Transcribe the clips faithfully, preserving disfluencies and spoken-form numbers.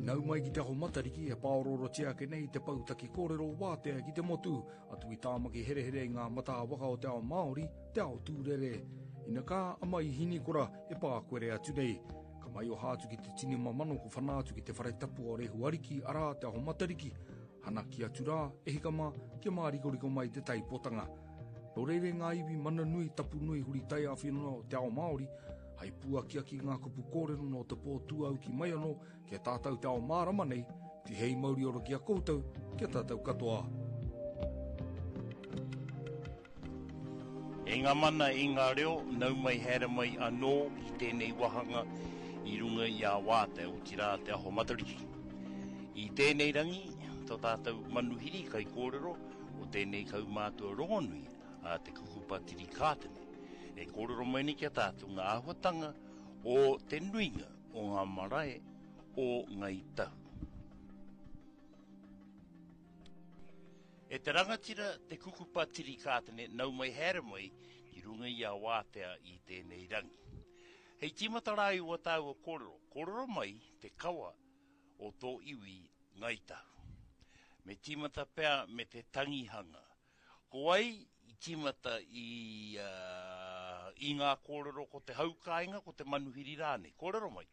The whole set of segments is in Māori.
Nau mai ki te ho matariki e paororo tia ke nei te pautaki kōrero wātea ki te motu, atu i tāmaki here here i ngā mata waka o te ao Māori, te ao tūrere. Ina kā ama i hini kora e pākwere atu nei. Ka mai o hātu ki te tini mamano ko whanātu ki te whare tapu o rehu ariki arā te ao matariki. Hana ki atu rā, e hikama ki māriko mai te taipotanga. Nō reire ngā iwi mana nui tapu nui huri tai a whenua o te ao Māori, hai pua ki aki ngā kupu kōrero no te pō tuau ki mai anō, kia tātou te ao mārama nei, ti hei mauri oro ki a koutou, kia tātou katoa. E ngā mana i ngā reo, nau mai hera mai anō ki tēnei wahanga i runga i a wāte o tira te aho matariki. I tēnei rangi, tō tātou manuhiri kai kōrero o tēnei kau mātua rongonui a te kukupa tiri kātene. E kōrero mai ni kia tātou ngā ahuatanga o te nuinga o ngā marae o ngai tau. E te rangatira te kukupa tiri kātene nau mai hera mai ki runga i a wātea i tēnei rangi. Hei timata rai ua tau o kōrero, kōrero mai te kawa o tō iwi ngai tau. Me timata pea me te tangihanga. Ko ai i timata i, uh, i ngā kōrero ko te haukainga, ko te manuhiri rāne. Kōrero mai?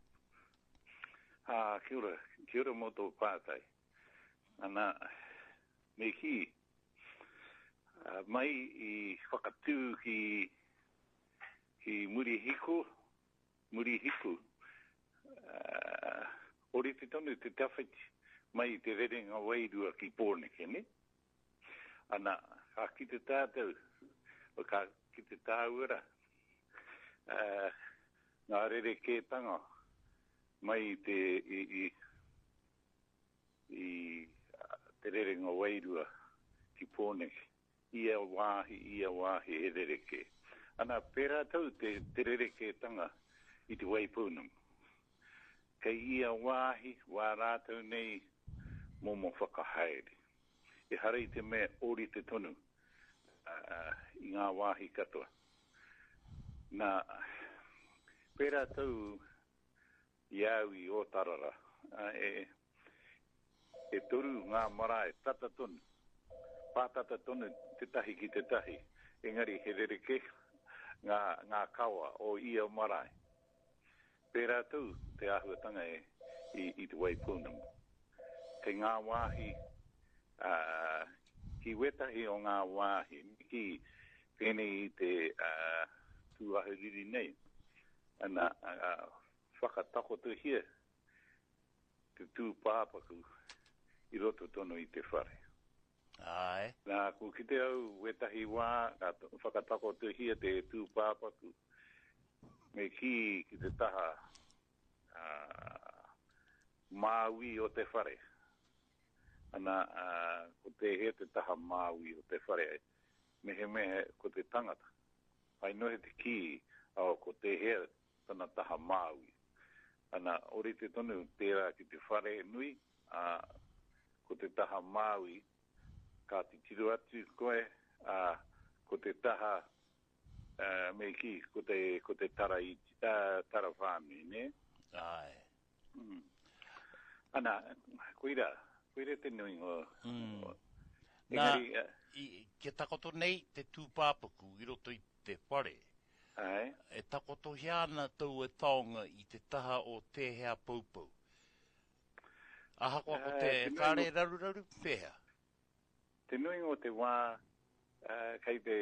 Ah, kia ora. Kia ora mō tō pātai. Ana, me ki, uh, mai i whakatū ki, ki muri hiku, muri hiku. Uh, ori te tonu te tawhiti, mai te rerenga wairua ki pōneke, ne? Ana, ka ki te tātou, o ka ki te tāura, uh, ngā rere kētanga, mai te, i, i, i uh, te rerenga wairua ki pōneke, ia wāhi, ia wāhi e rere ke. Ana, pērā tau te, te rere kētanga i te waipūnum. Kei ia wāhi, wā rātau nei, momo whakahaere. E harei te mea ori te tonu uh, i ngā wāhi katoa. Nā, pērā tau iau i o tarara, uh, e, e toru ngā marae tata tonu, pātata tonu te tahi ki te tahi, engari he rereke ngā, ngā kawa o ia marae. Pērā tau te ahuatanga e i, i te waipūnam. Kei ngā wāhi, uh, ki wetahi o ngā wāhi, ki pēnei te uh, tūahuriri nei, ana uh, whakatakoto hia, te tū pāpaku i roto tono i te whare. Ai. Nā, ko ki te au wetahi wā, whakatakoto hia te tū pāpaku, me ki ki te taha uh, māui o te whare. Ana, uh, ko te he te taha māui o te whare, mehe mehe ko te tangata. Ai nohe te ki, au ko te he tana taha māui. Ana, ori te tonu tērā ki te whare nui, uh, ko te taha māui, ka te tiru atu koe, uh, ko te taha uh, me ki, ko te, ko te tara, i, uh, tara whāmi, ne? Ai. Mm. Ana, koira, koira te nui o... Mm. o Nā, engari, uh, i, ke takoto nei te tūpāpaku i roto i te whare. ai, E takoto hiana tau e taonga i te taha o te hea paupau. Aha koa ko te Eh, te whare nui- raru raru pēha. te nui o te wā, uh, kei te,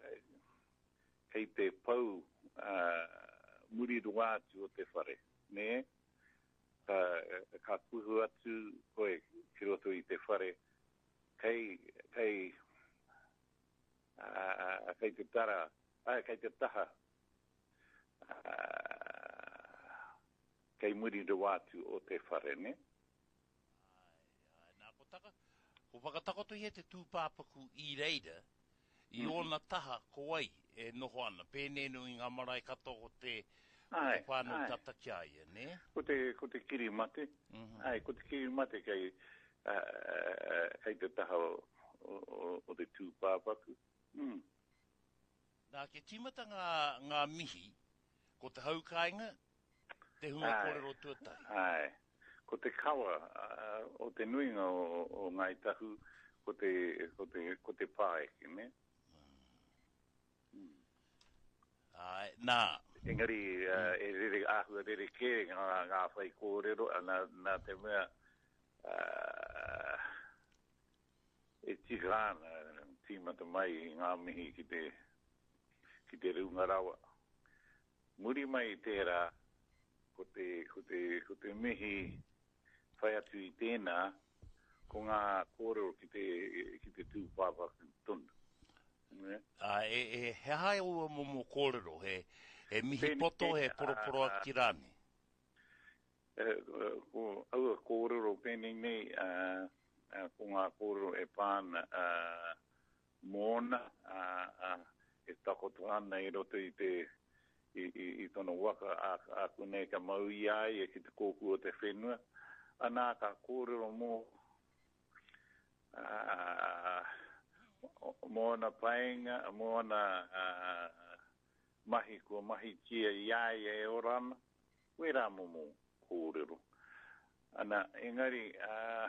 kei te pau uh, muri rua atu o te whare, ne? Ka, ka puhu atu koe ki roto i te whare, kei, kei, uh, kei te tara, uh, kei te taha, uh, kei muri rua atu o te whare, ne? Ai, nā ko taka, ko whakatakoto i he te tūpāpaku i reira, i Mhm. ona taha ko ai e noho ana. Pēnei nui ngā marae kato o te, o Ai, te whānau ai. tata ki aia, ne? Ko te, ko te kiri mate, Mhm. ai, ko te kiri mate kei, uh, kei te taha o, o, o te tūpāpaku. Mm. Nā ke timata ngā, ngā mihi, ko te haukainga, te hunga Ai. kōrero tuatai. Ai, ko te kawa uh, o te nuinga o, o ngai tahu ko te, ko te, ko te pae, ne? Mm. Ai, nā. Engari, uh, e rere ahua rere ke ngā, ngā whai kōrero, nā, nā te mea uh, e tirana, tīmata mai ngā mihi ki te, ki te runga rawa. Muri mai tērā, ko te, ko te, ko te mihi whai atu i tēnā, ko ngā kōrero ki te, ki te tūpapa tonu. Yeah. Uh, e, e he hae ua momo kōrero, he, he mihi poto, he poroporo a kirani. Uh, ko aua kōrero pēnei nei, uh, uh, ko ngā kōrero e pāna uh, mōna, uh, uh, e takoto ana i roto i te, i, i, i tono waka a, a kunei ka mau i ai, e ki te kōku o te whenua. Anā ka kōrero mō, uh, mōna painga, mōna uh, mahi ko mahi tia iai e orana, wera momo kōrero. Ana, engari, uh,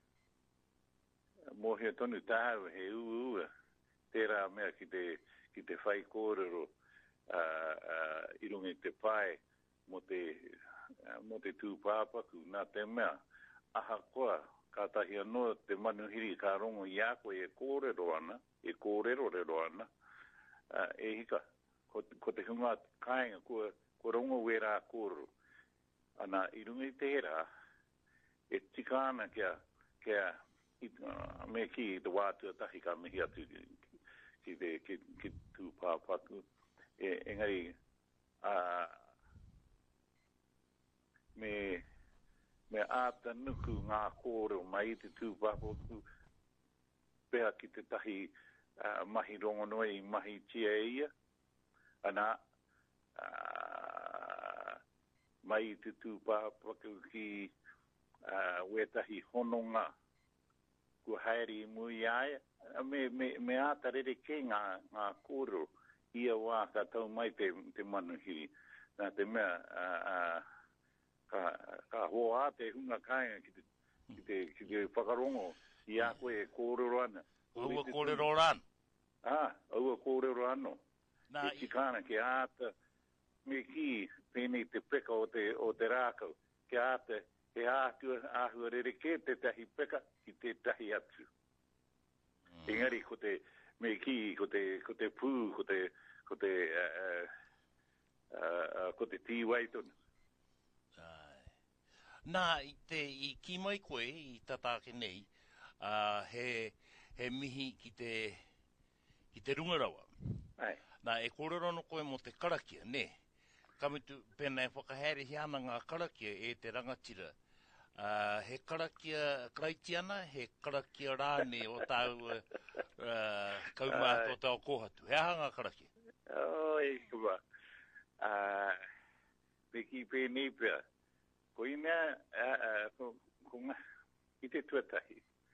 mō hea tonu tāu he uua, tērā mea ki te, ki te whai kōrero uh, uh, i rungi te pai mo te, uh, mo te tūpāpaku, nā te mea, aha koa, kātahi anō te manuhiri ka rongo i a koe e kōrero ana, e kōrero rero ana, uh, e hika, ko, ko te hunga kāinga, ko, ko rongo wera kōrero. Ana, i rungi tērā, e tikana kia, kia, i, uh, me ki te wātua tahi ka mihi atu ki, ki te ki, ki tūpāpaku. E, engari, uh, me... me ata nuku ngā kōrero mai te tūpāpaku pēha ki te tahi uh, mahi rongonoi, mahi tia ia, ana uh, mai te tūpāpaku ki uh, wetahi hononga kua haere i mui ai, me, me, me ata rere ke ngā, ngā kōrero ia wā ka tau mai te, te manuhiri. Nā te mea, uh, uh, ka ka hoa te hunga kāinga ki te ki te ki te whakarongo i a koe e kōrero ana. Aua kōrero ana. Ah, aua kōrero ano. Nā e tikana ki ata me ki pēnei te peka o te o te rākau. Ki ata e ātua āhua rere ke te tahi peka ki te tahi atu. Mm. Engari ko te me ki ko te ko te pū ko te ko te uh, uh, uh, ko te tīwaitona. Nā, i te i ki mai koe, i tatake nei, uh, he, he mihi ki te, ki te rungarawa. Ai. Nā, e kōrero no koe mo te karakia, ne? Kamitu pēnā e whakahere hi ana ngā karakia e te rangatira. Uh, he karakia kraitiana, he karakia rāne o tāu uh, kaumātua o tāu kōhatu. He aha ngā karakia? Oh, e kua. Uh, Peki pēnei pēr. Ko i mea, uh, uh, ko ngā, i te tuatahi,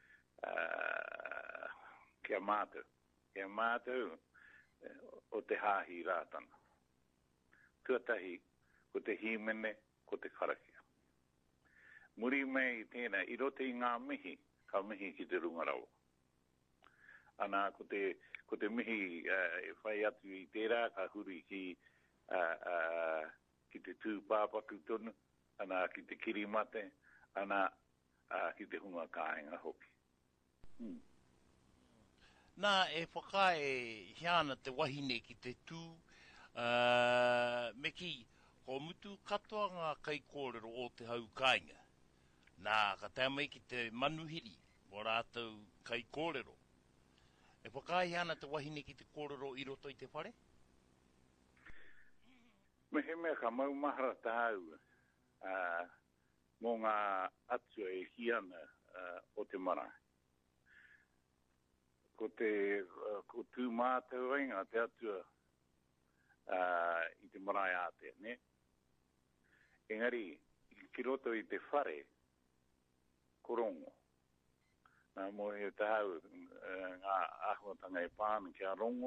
uh, kia mātou, kia mātou uh, o te hāhi rātana. Tuatahi, ko te himene, ko te karakia. Muri mei tēnā, i rote i ngā mihi, ka mihi ki te rungarawa. Ana, ko te, ko te mihi uh, e whai atu i tērā, ka huri ki, uh, uh, ki te tūpāpaku tonu, ana ki te kirimate, ana uh, ki te hunga kāinga hoki. Hmm. Nā, e whakae hiana te wahine ki te tū, uh, me ki, ko mutu katoa ngā kai kōrero o te hau kāinga. Nā, ka te mai ki te manuhiri, o rātou kai kōrero. E whakae hiana te wahine ki te kōrero i roto i te whare? Me he mea ka mau mahara tāu, Uh, mō ngā atua e hiana uh, o te marae. Ko te uh, ko tū mātou inga te atua uh, i te marae ātea, ne? Engari, ki roto i te whare, korongo. Nā mō he tāu uh, ngā ahuatanga e pāna ki a rongo,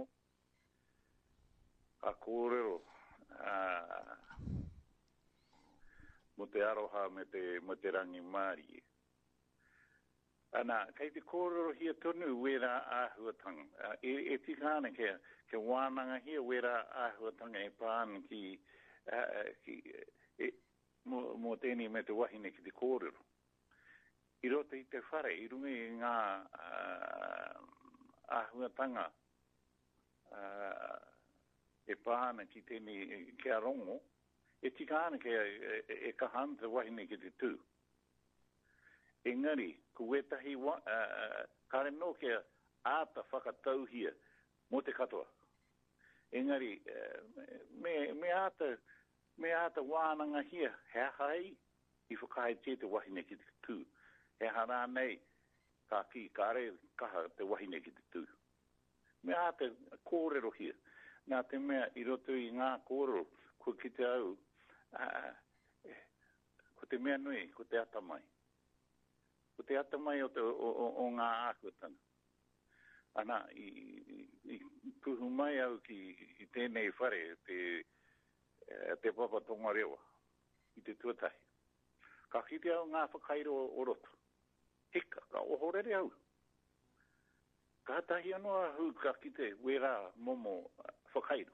a kōrero, uh, mo te aroha me te, mo te rangi Māori. Ana, kei te kōrero hia tonu wera āhuatanga. Uh, e, e tikana ke, ke wānanga hia wera āhuatanga e pāna ki, uh, ki e, mo, mo tēni me te wahine ki te kōrero. I rota i te whare, i rungi i ngā uh, āhuatanga uh, e pāna ki tēni ki a rongo, e tikana ke e, e kahana te wahine ki te tū. Engari, ko wetahi wa, uh, kare no ke āta whakatau hia mo te katoa. Engari, uh, me, me āta me āta wānanga hia, hea hai i whakai te te wahine ki te tū. He hara nei, ka ki kare kaha te wahine ki te tū. Me āta kōrero hia. Nā te mea, i roto i ngā kōrero, ko ki te au, uh, ko te mea nui, ko te atamai. Ko te atamai o, te, o, o, o ngā ākuatanga. Ana, i, i, i puhu mai au ki i tēnei whare, te, te papa tonga rewa, i te tuatahi. Ka kite au ngā whakairo o roto. Hika, ka ohorere au. Ka tahi anoa hu ka kite wera momo whakairo.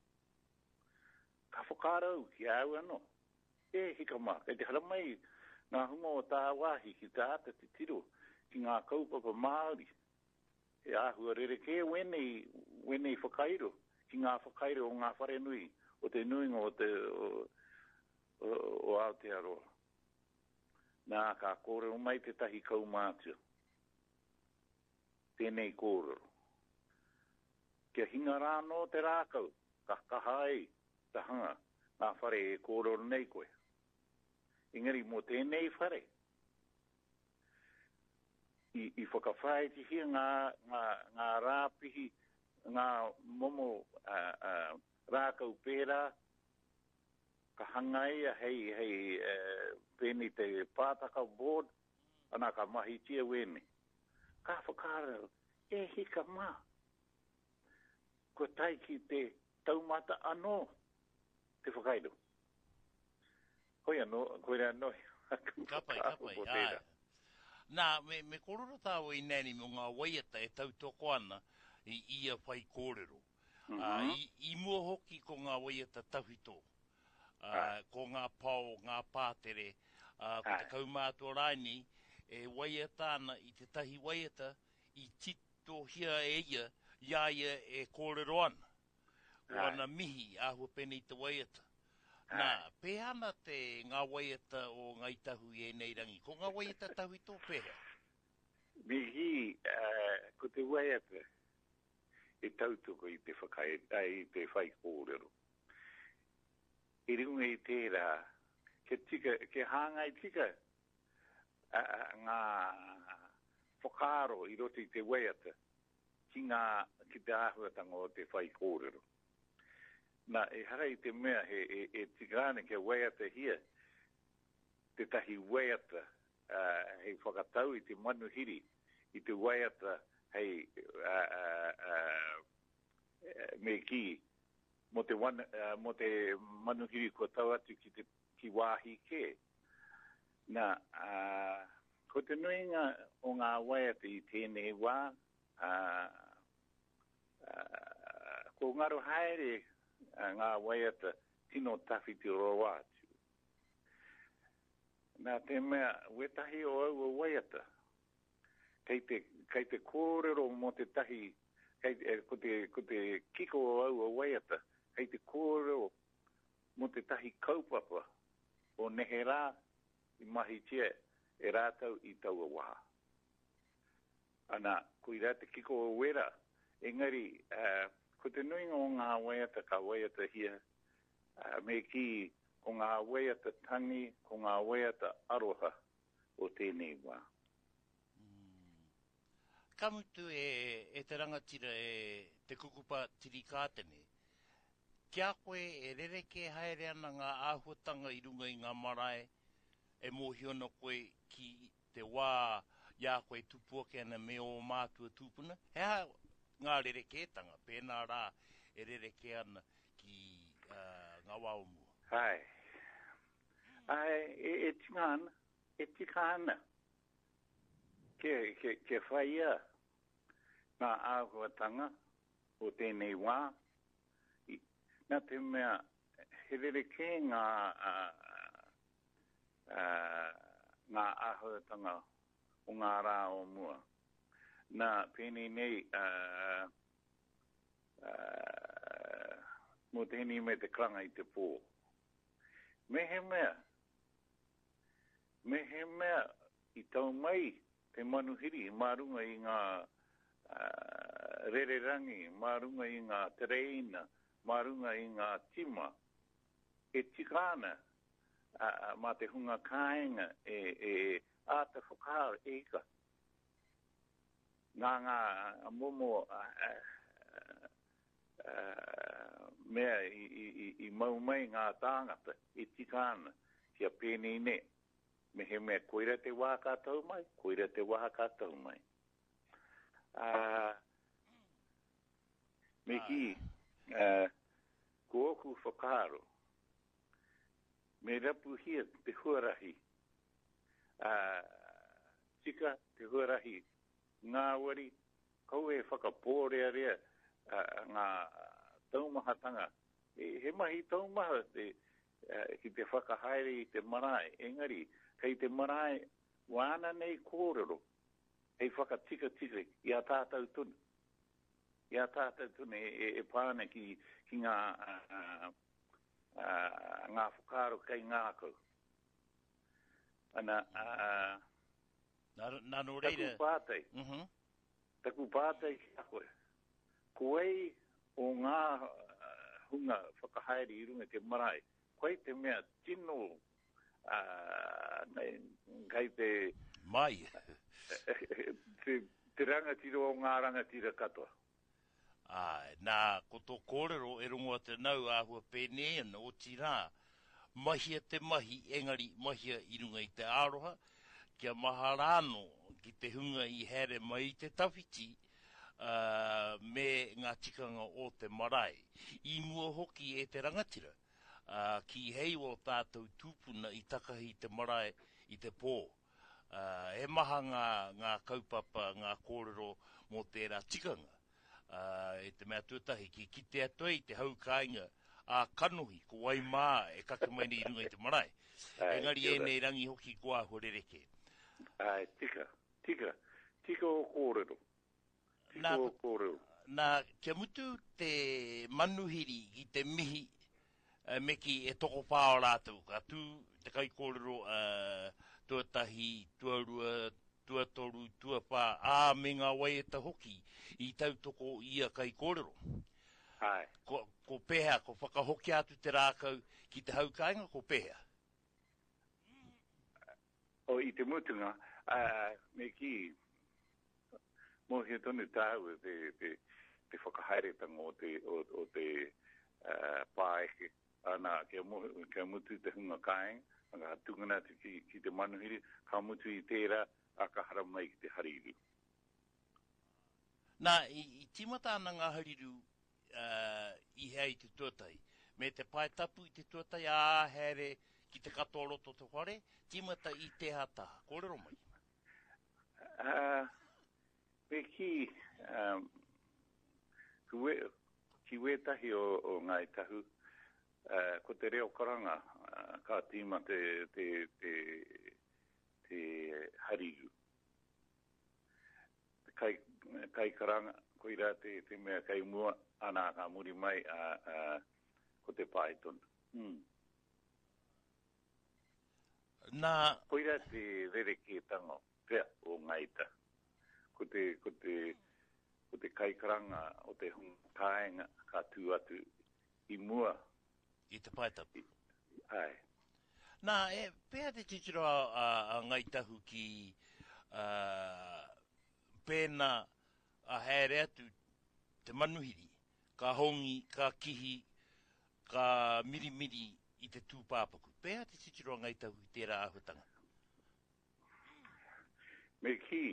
Ka whakarau ki au ano. E hika mā, kei te haramai ngā hunga o tā wāhi ki tā ata te tiro ki ngā kaupapa Māori. E āhua rereke wenei, wenei whakairo ki ngā whakairo o ngā whare nui o te nuinga o te o, o, o Aotearoa. Nā ka kōrero mai te tahi kaumātua. Tēnei kōrero. Kia hinga rāno te rākau, ka kahai, ta hanga, ngā whare e kōrero nei koe. Engari mo tēnei whare. I, i whakawhaiti hia ngā, ngā, ngā rāpihi, ngā momo uh, uh, rākau pērā, ka hangai hei, hei uh, pēni te pātaka board, ana ka mahi tia wene. Ka whakara, e hika mā. Ko tai ki te taumata anō, te whakaido. Hoi anō, koe rea noi. Kapai, kapai, ai. Nā, me, me korora tāua i nani mo ngā waiata e tautoko ana i ia whai kōrero. Mm -hmm. uh, I, I mua hoki ko ngā waiata tauhito. Uh, ko ngā pao, ngā pātere, uh, ko te kaumātua raini, e waiata ana i te tahi waiata i tito hia e ia, ia ia e kōrero ana. O ana mihi āhua pene i te waiata. Nā, pēhana te ngā waiata o ngai tahu e nei rangi. Ko ngā waiata tahu i tō pēha? Mihi, uh, ko te waiata e tautoko i te whakai, ai, te whai kōrero. I runga i tērā, ke, tika, ke hāngai tika uh, ngā whakaro i roto i te waiata ki ngā, ki te āhuatanga o te whai kōrero. Nā, e hara i te mea, he, e, e tikane ke waiata hia, te tahi waiata, uh, hei whakatau i te manuhiri, i te waiata, hei, uh, uh, uh, me ki, mo te, wan, uh, mo te manuhiri ko tau atu ki te ki wāhi ke. Nā, uh, ko te nuinga o ngā waiata i tēnei wā, uh, uh, ko ngaro haere, Uh, ngā waiata tino tawhi te roa atu. Nā te mea, wetahi o au o waiata, kei te, kei te kōrero mo te tahi, kei, eh, ko, te, ko te kiko o au o waiata, kei te kōrero mo te tahi kaupapa o neherā i mahi tia e rātau i taua waha. Ana, ko i rā te kiko o wera, engari, uh, ko te nuinga o ngā waiata ka waiata hia, uh, me ki o ngā waiata tangi, ko ngā waiata aroha o tēnei wā. Mm. Kamutu e, e te rangatira e te kukupa tirikātene. Kia koe e rereke haere ana ngā āhuatanga i runga i ngā marae, e mōhiona koe ki te wā, ia koe tupuake ana me o mātua tūpuna. Hea ngā rerekētanga, pēnā rā e rereke ana ki uh, ngā wāumua. Hai. Ai, e, e tingana, e tingana. Ke, ke, ke whaia, ngā āhuatanga o tēnei wā. Nā te mea, he rere ke ngā, uh, uh, ngā āhuatanga o ngā rā o mua. Nā pēnei nei, uh, uh, mo tēnei me te kranga i te pō. Me he mea, me he mea i tau mai te manuhiri, marunga i ngā uh, rererangi, marunga i ngā tereina, marunga i ngā tima, e tikana uh, ma te hunga kāinga e, e a te whakaro e ika. Ngā ngā momo uh, uh, uh, mea i, i, i, i mau mai ngā tāngata e tikana kia pēnei ne. Me he mea koira te wā kātou mai, koira te wā kātou mai. Uh, me ki, uh, ko oku whakaro, me rapu hia te huarahi, uh, tika te huarahi, ngā wari, kau e whakapōrea rea uh, ngā taumahatanga. E, he mahi taumaha te, uh, ki te whakahaere i te marae, engari, kei te marae wāna nei kōrero, hei whakatika tika i a tātou tunu. I a tātou tunu e, e, e pāne ki, ki ngā, uh, uh, ngā whakaro kei ngākau. Ana, uh, Nā no reira. taku pātei, Mhm. taku pātei ki a koe. Koei o ngā uh, hunga whakahaere i runga te marae, koei te mea tino Uh, kai te Mai. te, te rangatira o ngā rangatira katoa. Ai, nā koto kōrero e rongoa te nau āhua pēnei ana o tirā. Mahia te mahi, engari mahia i runga i te aroha, kia maharano ki te hunga i here mai i te tawhiti, uh, me ngā tikanga o te marae. I mua hoki e te rangatira. Uh, ki hei o tātou tūpuna i takahi te marae i te pō. Uh, e maha ngā, ngā kaupapa, ngā kōrero mō tērā tikanga. Uh, e te mea tuatahi ki kite atoe i te haukainga a kanohi, ko wai mā e kakamaini i runga i te marae. Engari e nei rangi hoki ko a horereke. Ai, tika, tika, tika o kōrero. Tika Nā, o kōrero. Nā, kia mutu te manuhiri i te mihi Uh, me ki e toko pāo rātou, ka tū te kai kōrero uh, tuatahi, tuarua, tuatoru, tuapā, ā me ngā wai e ta hoki i tau toko ia kai kōrero. Ai. Ko, ko peha, ko whakahoki atu te rākau ki te haukainga, ko peha. O i te mutunga, uh, me ki, mō he tonu tāu te, te, te whakahaeretanga o te, o, o te uh, pāeke. Ana, kia, mo, kia mutu te hunga kāing, anga tungana te ki, ki te manuhiri, ka mutu i tērā, a ka hara mai ki te hariru. Nā, i, i timata ana ngā hariru uh, i hea i te tuatai, me te pai tapu i te tuatai a here ki te katoa roto te whare, timata i te hata, kōrero mai? Uh, me ki, um, kue, ki wetahi o, o ngai tahu, Uh, ko te reo karanga, uh, ka tīma te, te, te, te hariru. Kai, kai karanga, ko ira te, te mea kai mua, ana ka muri mai a, a, ko te paitona. Hmm. Nā... Ko ira te rereke tango, pea o ngaita. Ko te, ko te, ko te kai karanga o te hunga kāinga ka tū atu i mua. I te paitapu. Ai. Nā, e, pēha te titiro a, a, a ngaitahu ki uh, pēna a haere atu te manuhiri, ka hongi, ka kihi, ka mirimiri i te tūpāpaku. Pēha te titiro a ngaitahu i tērā ahutanga. Me ki,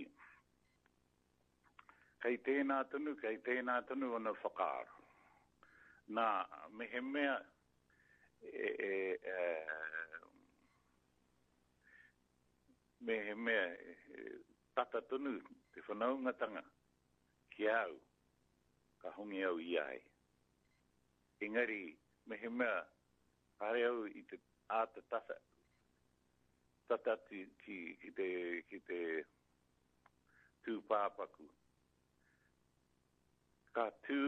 kai tēnā tunu, kai tēnā tunu ana whakaaro. Nā, me he mea, E, e, e, me he mea e, tata tonu te whanaungatanga ki au ka hongi au i ai. Engari me he mea hare au i te āta tasa tata ki, ki, ki te ki te tū pāpaku. Ka tū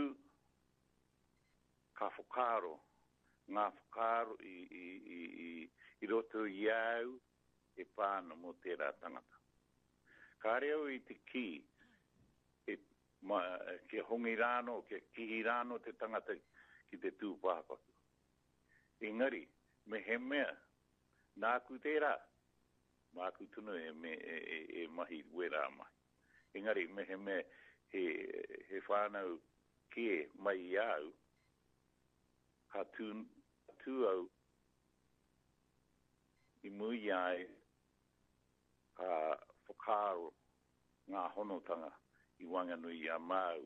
ka whakaro ngā whakaro i, i, i, i, i roto i au e pāna mo tērā tangata. Ka reo i te ki, e, ma, ke hongi rāno, ke kihi rāno te tangata ki te tūpāpaku. Engari, me he mea, nāku tērā, māku tunu e, me, e, e, e mahi wera mai. Engari, me he mea, he, he whānau kie mai au, ka tū, tū au i mui ai ka whakaro ngā honotanga i Wanganui a Mau.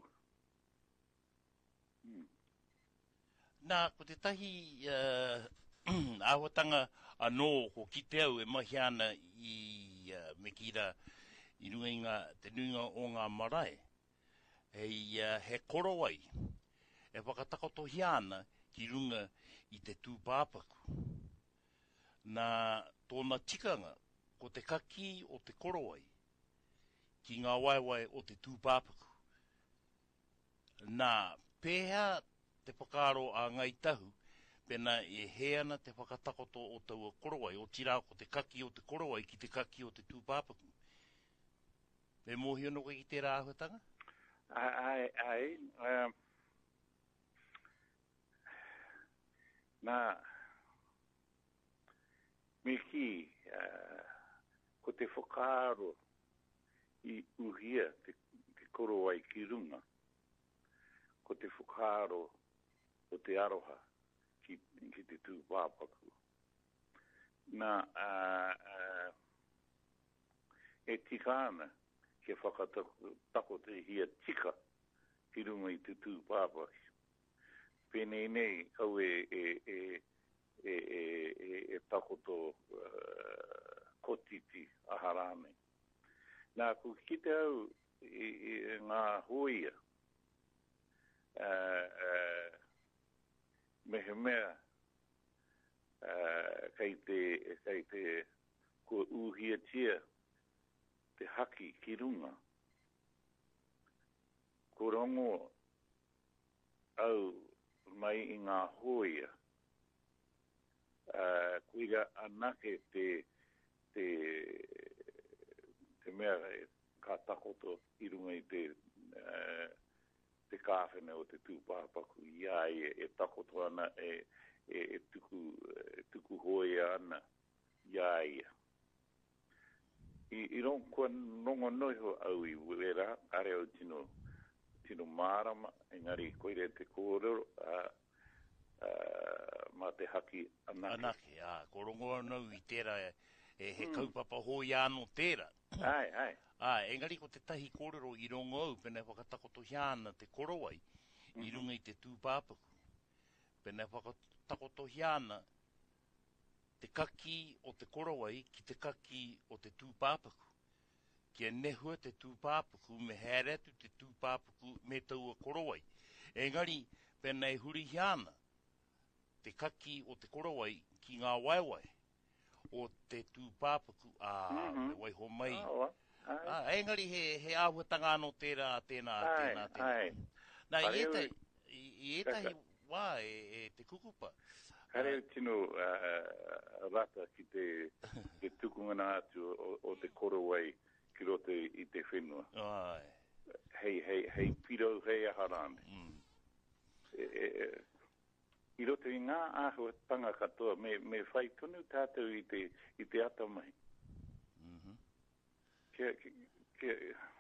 Hmm. Nā, ko te tahi uh, āwatanga anō ko ki te au e mahi ana i uh, me kira i runga i ngā, te nunga o ngā marae. Hei, uh, he koro ai, e whakatakotohi ana ki runga i te tūpāpaku. Nā tōna tikanga ko te kaki o te korowai ki ngā waiwai o te tūpāpaku. Nā pēhea te whakaro a ngai tahu, pena e heana te whakatakoto o taua korowai, o tira ko te kaki o te korowai ki te kaki o te tūpāpaku. Me mohi ono koe ki te rāhuatanga? Ai, ai, um, nā, me ki, uh, ko te whakaro i uhia te, te korowai ki runga, ko te whakaro o te aroha ki, ki te tūpāpaku. Nā, uh, uh, e tikana ke whakatako te hia tika ki runga i te tūpāpaku. Pēnei nei, kau e, e, e, e, e, e, e takoto uh, kotiti aharane. Nā, ku kite au i, i ngā hoia, uh, uh, me he mea, uh, kei te, kei te, ko uhia tia, te haki ki runga. Ko rongo au mai i ngā hoia, uh, kuira anake te, te, te mea ka takoto i runga i te, uh, te kāwhene o te tūpāpaku. Ia e, e takoto ana e, e, e tuku, e tuku hoia ana. Ia ia. I, i rong kua nongo noiho au i wera, are au tino, tino marama, engari koire te kōrero, uh, uh, ma te haki anake. Anake, a, ko rongo anau i tērā e, e he mm. kaupapa hoi anō tērā. Ai, ai. A, engari ko te tahi kōrero i rongo au, pena whakatakotohi ana te korowai, mm-hmm. i runga i te tūpāpaku. Pena whakatakotohi ana te kaki o te korowai ki te kaki o te tūpāpaku. Kia nehua te tūpāpaku me heretu te tūpāpaku me taua korowai. Engari, pena e hurihi ana te kaki o te korowai ki ngā waiwai o te tūpāpaku. A, mm-hmm. me waiho mai. Oh, a, engari, he, he āhuatanga anō tērā, tēnā, tēnā, tēnā. Nā, i etai, i etai wā e, e te kukupa. Kare tino uh, rata ki te, te tukungana atu o, o te korowai ki roto i te whenua. Ai. Hei, hei, hei piro, hei aharane. Mm. E, e, I roto i ngā āhua tanga katoa, me, me whai tonu tātou i te, i te ata mai. Mm-hmm. Ke, ke, ke,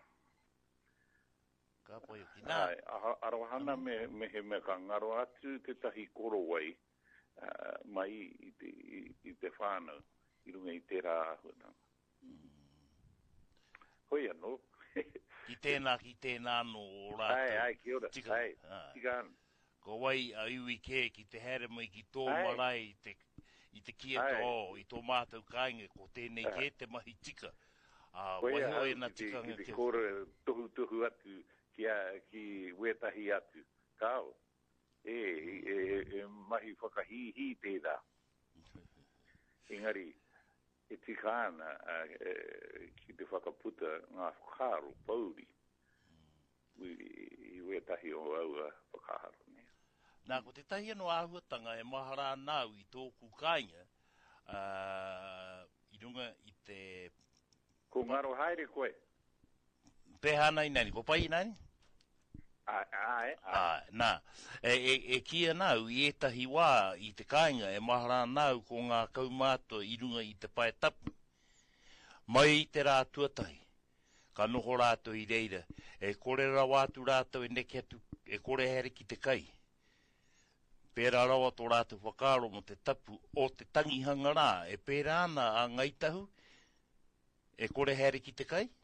ka poi o ki nā. Ai, arohana me, me he mea ka ngaro atu te tahi korowai. Uh, mai i te, i, i te whānau, i runga i tērā āhuatanga. Mm. Hoi anō. Ki tēnā, ki tēnā no o rātou. Ai, ai, kia ora. Tika, ai, tika ana. Ko wai a iwi kē ki te here mai ki tō marae i te, I te kia tō, i tō mātou kāinga, ko tēnei ke te mahi tika. Uh, Waiho e na tikanga ki te kore tohu tohu atu ki, a, ki wetahi atu. Kao, e, e, e mahi whakahihi tēnā. Engari, e tika ana e, ki te whakaputa ngā whakaaro pauri. I, i wetahi o aua whakaaro. Nā, ko te tahi anō āhuatanga e mahara nāu i tōku kāinga, uh, i runga i te... Ko ngaro haere koe? Peha nai nani, ko pai nani? Ai, ai, ai. Nā, e, e, e kia nāu i etahi wā i te kāinga e mahara nāu ko ngā kaumātua i runga i te pae tapu. Mai i te rā tuatahi, ka noho rātou i reira, e kore rawātu rātou e neke atu, e kore here ki te kai. Pērā rawa tō rātou whakaaro mo te tapu o te tangihanga rā, e pērā ana a ngaitahu, e kore here ki te kai?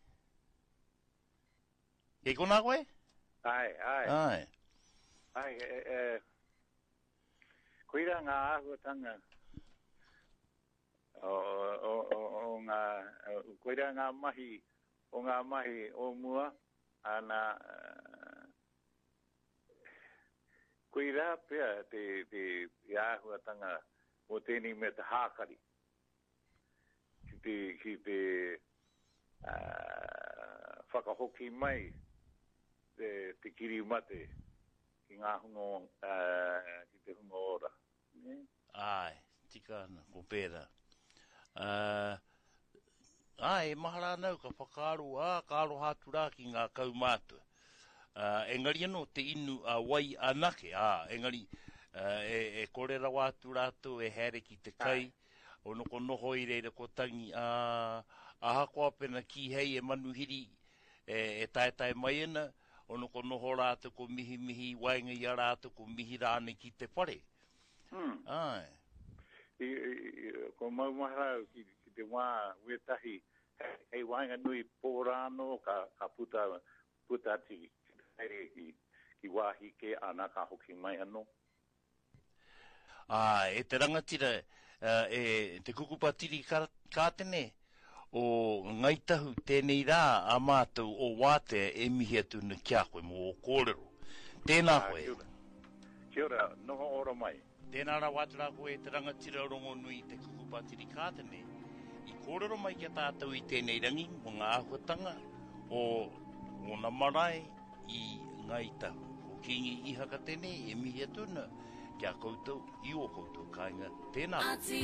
E kona koe? Ai, ai. Ai. Ai, e, e, koira ngā āhuatanga o, o, o, o ngā, koira ngā mahi, o ngā mahi o mua, ana, koira pia te, te, te āhuatanga o tēnei me te hākari. Ki te, ki te uh, whakahoki mai te, te kiri mate ki ngā hungo, uh, ki te hungo ora. Ne? Ai, tika ana, ko pēra. Uh, ai, mahara nau ka whakaaro, ā, ka aro hātu rā ki ngā kaumātua. Uh, engari anō te inu a uh, wai anake, ah, engari uh, e, e kore rawātu rātou e here ki te kai, o noko noho i reira ko tangi a uh, a hakoa pena ki hei e manuhiri e, e tae tae mai ana, o noko noho rātou ko mihi mihi, wainga i a rātou ko mihi rāne ki te pare. Hmm. Ai. I, i, ko mau mahara ki, ki te wā wetahi, hei wainga nui pōrāno ka, ka puta, puta ati ki, ki wāhi ke ana ka hoki mai anō. Ah, e te rangatira, uh, e te kukupatiri ka, ka tene, o ngaitahu tēnei rā a mātou o wātea e mihi atu na kia koe mō o kōrero. Tēnā koe. Kia ora, kia ora, noho ora mai. Tēnā rā wātura koe te rangatira rongo nui te kukupatiri ka tene, i kōrero mai kia tātou i tēnei rangi, o ngā ahuatanga, o, o na marae, i ngaitahu. Ko kingi i haka tēnei, e mihi atuna, kia koutou, i o koutou kāinga. Tēnā.